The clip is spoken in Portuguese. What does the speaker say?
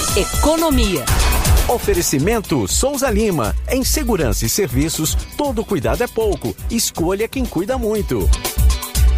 Economia. Oferecimento Souza Lima. Em segurança e serviços, todo cuidado é pouco. Escolha quem cuida muito.